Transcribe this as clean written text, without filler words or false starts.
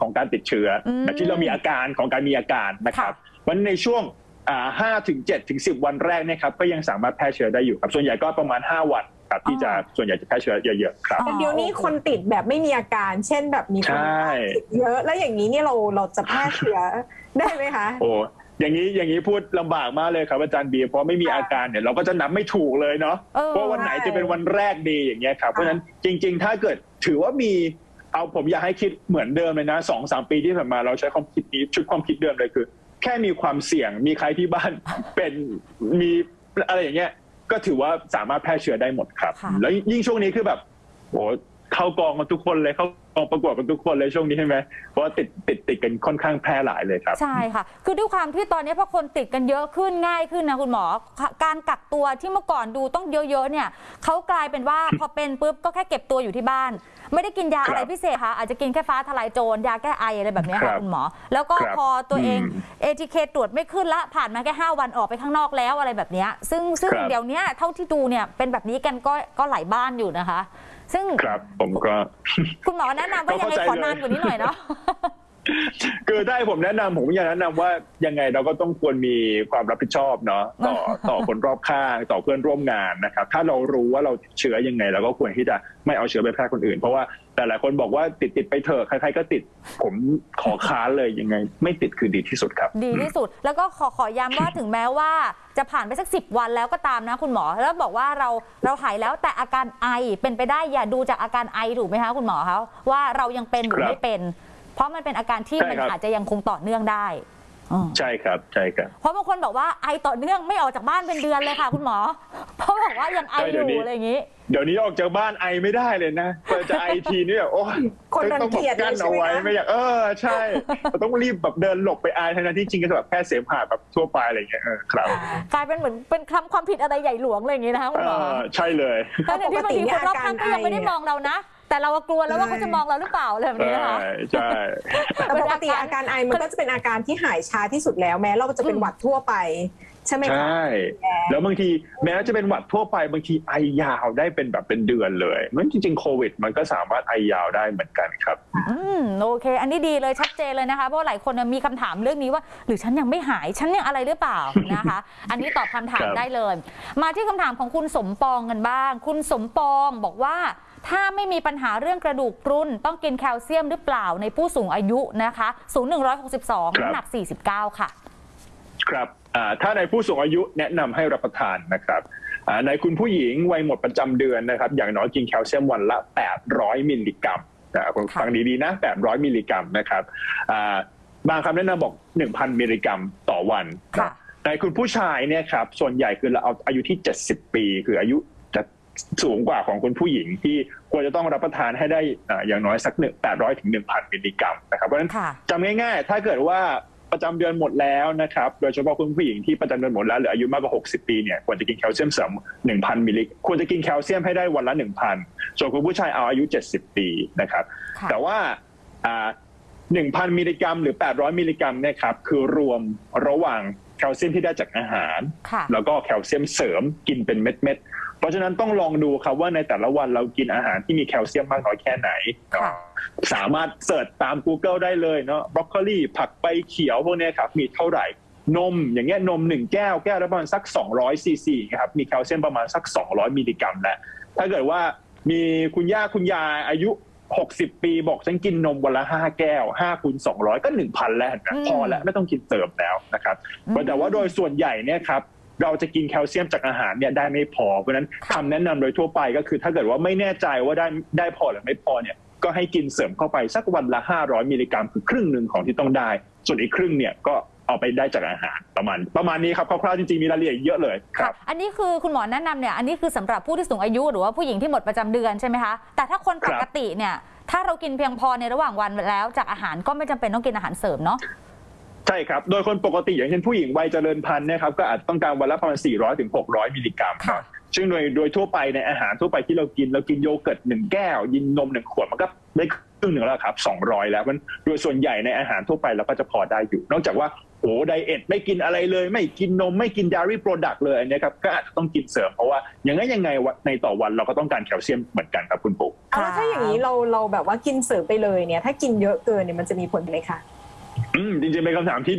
ของการติดเชื้อที่เรามีอาการของการมีอาการนะครับวันในช่วง5 ถึง 7 ถึง 10 วันแรกนะครับก็ยังสามารถแพร่เชื้อได้อยู่ครับส่วนใหญ่ก็ประมาณ5 วันครับที่จะส่วนใหญ่จะแพร่เชื้อเยอะๆครับเดี๋ยวนี้คนติดแบบไม่มีอาการเช่นแบบมีคนติดเยอะแล้วอย่างนี้เนี่ยเราจะแพร่เชื้อได้ไหมคะโอ้อย่างนี้พูดลำบากมากเลยครับอาจารย์บีเพราะไม่มีอาการเนี่ยเราก็จะนับไม่ถูกเลยเนาะว่าวันไหนจะเป็นวันแรกดีอย่างเงี้ยครับเพราะฉะนั้นจริงๆถ้าเกิดถือว่ามีผมอยากให้คิดเหมือนเดิมเลยนะ 2-3 ปีที่ผ่านมาเราใช้ความคิดนี้ชุดความคิดเดิมเลยคือแค่มีความเสี่ยงมีใครที่บ้านเป็นมีอะไรอย่างเงี้ยก็ถือว่าสามารถแพร่เชื้อได้หมดครับแล้วยิ่งช่วงนี้คือแบบโหเข้ากองกันทุกคนเลยเข้ากองประกวดกันทุกคนเลยช่วงนี้ใช่ไหมเพราะว่าติดกันค่อนข้างแพร่หลายเลยครับใช่ค่ะคือด้วยความที่ตอนนี้พอคนติดกันเยอะขึ้นง่ายขึ้นนะคุณหมอการกักตัวที่เมื่อก่อนดูต้องเยอะๆเนี่ยเขากลายเป็นว่าพอเป็นปุ๊บก็แค่เก็บตัวอยู่ที่บ้านไม่ได้กินยาอะไรพิเศษค่ะอาจจะกินแค่ฟ้าทลายโจรยาแก้ไออะไรแบบนี้ค่ะคุณหมอแล้วก็พอตัวเอง ATK ตรวจไม่ขึ้นละผ่านมาแค่5 วันออกไปข้างนอกแล้วอะไรแบบนี้ซึ่งเดี๋ยวนี้เท่าที่ดูเนี่ยเป็นแบบนี้กันก็หลายบ้านอยู่นะคะซึ่งครับผมก็คุณหมอแนะนำว่ายังไงขอนานกว่านี้หน่อยเนาะคือได้ผมแนะนำผมอยากแนะนำว่ายังไงเราก็ต้องควรมีความรับผิดชอบเนาะต่อคนรอบข้างต่อเพื่อนร่วมงานนะครับถ้าเรารู้ว่าเราเชื้อยังไงเราก็ควรที่จะไม่เอาเชื้อไปแพร่คนอื่นเพราะว่าแต่หลายคนบอกว่าติดไปเถอะใครๆก็ติดผมขอค้านเลยยังไงไม่ติดคือดีที่สุดครับดีที่สุดแล้วก็ขอย้ำว่าถึงแม้ว่าจะผ่านไปสัก10 วันแล้วก็ตามนะคุณหมอแล้วบอกว่าเราหายแล้วแต่อาการไอเป็นไปได้อย่าดูจากอาการไอถูกไหมคะคุณหมอเขาว่าเรายังเป็นหรือไม่เป็นเพราะมันเป็นอาการที่มันอาจจะยังคงต่อเนื่องได้ใช่ครับใช่ครับเพราะบางคนบอกว่าไอต่อเนื่องไม่ออกจากบ้านเป็นเดือนเลยค่ะคุณหมอเพราะบอกว่ายังไออยู่อะไรอย่างนี้เดี๋ยวนี้ออกจากบ้านไอไม่ได้เลยนะจะไอทีนี่แบบโอ้คนต้องแบบกั้นเอาไว้ไม่อยากใช่ต้องรีบแบบเดินหลบไปไอทั้งที่จริงก็แบบแค่เสมหะแบบทั่วไปอะไรอย่างเงี้ยครับกลายเป็นเหมือนเป็นความผิดอะไรใหญ่หลวงอะไรอย่างงี้นะคะคุณหมอใช่เลยเพราะที่บางทีคนรอบข้างก็ยังไม่ได้มองเรานะแต่เรากลัวแล้วว่าเขาจะมองเราหรือเปล่าอะไรแบบนี้นะคะใช่แต่ปกติอาการไอมันก็จะเป็นอาการที่หายช้าที่สุดแล้วแม้เราจะเป็นหวัดทั่วไปใช่ไหมคะใช่แล้วบางทีแม้จะเป็นหวัดทั่วไปบางทีไอยาวได้เป็นแบบเป็นเดือนเลยมันจริงๆโควิดมันก็สามารถไอยาวได้เหมือนกันครับโอเคอันนี้ดีเลยชัดเจนเลยนะคะเพราะหลายคนมีคำถามเรื่องนี้ว่าหรือฉันยังไม่หายฉันยังอะไรหรือเปล่านะคะอันนี้ตอบคำถามได้เลยมาที่คำถามของคุณสมปองกันบ้างคุณสมปองบอกว่าถ้าไม่มีปัญหาเรื่องกระดูกพรุนต้องกินแคลเซียมหรือเปล่าในผู้สูงอายุนะคะสูง162น้ำหนัก49ค่ะครับถ้าในผู้สูงอายุแนะนำให้รับประทานนะครับในคุณผู้หญิงวัยหมดประจำเดือนนะครับอย่างน้อยกินแคลเซียมวันละ800 มิลลิกรัมฟังดีๆนะ800 มิลลิกรัมนะครับบางคำแนะนำบอก 1,000 มิลลิกรัมต่อวันในคุณผู้ชายเนี่ยครับส่วนใหญ่คือเราเอาอายุที่70 ปีคืออายุจะสูงกว่าของคุณผู้หญิงที่ควรจะต้องรับประทานให้ได้อย่างน้อยสัก800 ถึง 1,000 มิลลิกรัมนะครับเพราะฉะนั้นจำง่ายๆถ้าเกิดว่าประจำเดือนหมดแล้วนะครับโดยเฉพาะคุณผู้หญิงที่ประจำเดือนหมดแล้วหรืออายุมากกว่า60 ปีเนี่ยควรจะกินแคลเซียมเสริม 1,000 มิลลิควรจะกินแคลเซียมให้ได้วันละ 1,000 ส่วนคุณผู้ชายเอาอายุ70 ปีนะครับแต่ว่า1,000 มิลลิกรัมหรือ800 มิลลิกรัมนะครับคือรวมระหว่างแคลเซียมที่ได้จากอาหารแล้วก็แคลเซียมเสริมกินเป็นเม็ดๆเพราะฉะนั้นต้องลองดูครับว่าในแต่ละวันเรากินอาหารที่มีแคลเซียมมากน้อยแค่ไหนสามารถเสิร์ชตาม Google ได้เลยเนาะบรอกโคลีผักใบเขียวพวกนี้ครับมีเท่าไหร่นมอย่างเงี้ยนม1 แก้วละประมาณสัก200 ซีซีครับมีแคลเซียมประมาณสัก200 มิลลิกรัมแหละถ้าเกิดว่ามีคุณย่าคุณยายอายุ60 ปีบอกฉันกินนมวันละ5 แก้ว5 คูณ 200ก็ 1,000 แล้วนะพอแล้วไม่ต้องกินเติมแล้วนะครับแต่ว่าโดยส่วนใหญ่เนี่ยครับเราจะกินแคลเซียมจากอาหารเนี่ยได้ไม่พอเพราะฉะนั้นคำแนะนำโดยทั่วไปก็คือถ้าเกิดว่าไม่แน่ใจว่าได้พอหรือไม่พอเนี่ยก็ให้กินเสริมเข้าไปสักวันละ500 มิลลิกรัมคือครึ่งหนึ่งของที่ต้องได้ส่วนอีกครึ่งเนี่ยก็เอาไปได้จากอาหารประมาณนี้ครับคร่าวๆจริงๆมีรายละเอียดเยอะเลยครับอันนี้คือคุณหมอแนะนำเนี่ยอันนี้คือสำหรับผู้ที่สูงอายุหรือว่าผู้หญิงที่หมดประจำเดือนใช่ไหมคะแต่ถ้าคนปกติเนี่ยถ้าเรากินเพียงพอในระหว่างวันแล้วจากอาหารก็ไม่จำเป็นต้องกินอาหารเสริมเนาะใช่ครับโดยคนปกติอย่างเช่นผู้หญิงวัยเจริญพันธุ์นะครับก็อาจต้องการวันละประมาณ400 ถึง 600 มิลลิกรัมซึ่งโดยทั่วไปในอาหารทั่วไปที่เรากินโยเกิร์ต1แก้วกินนม1ขวดมันก็ได้ครึ่งหนึ่งแล้วครับ200แล้วมันโดยส่วนใหญ่ในอาหารทั่วไปเราก็จะพอได้อยู่นอกจากว่าไดเอทไม่กินอะไรเลยไม่กินนมไม่กิน dairy product เลยอันนี้ครับก็อาจจะต้องกินเสริมเพราะว่ายังไงในต่อวันเราก็ต้องการแคลเซียมเหมือนกันครับคุณปุ๊กแล้วถ้าอย่างนี้เราแบบว่ากินเสริมไปเลยเนี่ยถ้ากินเยอะเกินเนี่ยมันจะมีผลไหมคะจริงๆเป็นคำถามที่